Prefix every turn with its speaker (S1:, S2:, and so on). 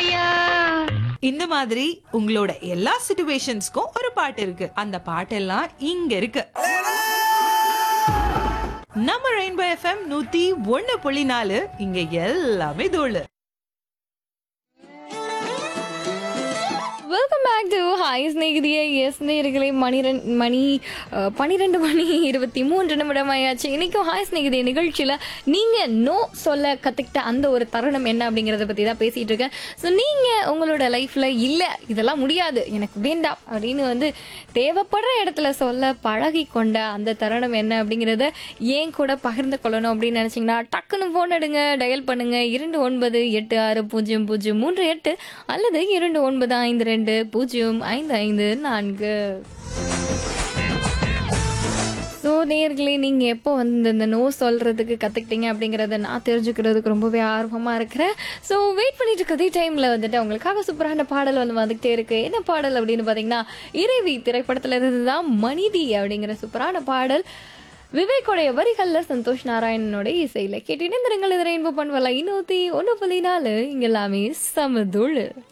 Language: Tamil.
S1: இல்லையா?
S2: இந்த மாதிரி உங்களோட எல்லா சிச்சுவேஷன்ஸ்க்கும் ஒரு பாட்டு இருக்கு. அந்த பாட்டெல்லாம் இங்க இருக்கு. நம்ம ரெயின்போ எஃப்எம் 101.4 இங்க எல்லாமே தோழு.
S1: Welcome back to hi ஸ்நேகிதியே. S நேயர்களே, மணி 12:23 ஆயாச்சு. இன்னைக்கும் ஹாய் ஸ்நேகிதிய நிகழ்ச்சியில் நீங்கள் நோ சொல்ல கற்றுக்கிட்ட அந்த ஒரு தருணம் என்ன அப்படிங்கிறத பற்றி தான் பேசிகிட்டு இருக்கேன். ஸோ நீங்கள் உங்களோட லைஃப்பில் இல்லை இதெல்லாம் முடியாது எனக்கு வேண்டாம் அப்படின்னு தேவைப்படுற இடத்துல சொல்ல பழகி கொண்ட அந்த தருணம் என்ன அப்படிங்கிறத ஏன் கூட பகிர்ந்து கொள்ளணும் அப்படின்னு நினச்சிங்கன்னா டக்குன்னு ஃபோன் எடுங்க, டயல் பண்ணுங்க 29860038 அல்லது 2952055544. ஸோ நேயர்களே, நீங்கள் எப்போ இந்த நோ சொல்கிறதுக்கு கற்றுக்கிட்டீங்க அப்படிங்கிறத நான் தெரிஞ்சுக்கிறதுக்கு ரொம்பவே ஆர்வமாக இருக்கிறேன். ஸோ வெயிட் பண்ணிட்டு இருக்க அதே டைமில் அவங்களுக்காக சூப்பரான பாடல் வந்துகிட்டே இருக்குது. என்ன பாடல் அப்படின்னு பார்த்தீங்கன்னா, இறைவி திரைப்படத்தில் இருந்து தான் மனிதி அப்படிங்கிற சூப்பரான பாடல். விவேக்கோடைய வரிகளில் சந்தோஷ் நாராயணனோட இசையில் கேட்டு இணைந்திருங்கள். இது ரெயின்போ பண்பலை 101.4 இங்க எல்லாமே சமதுளு.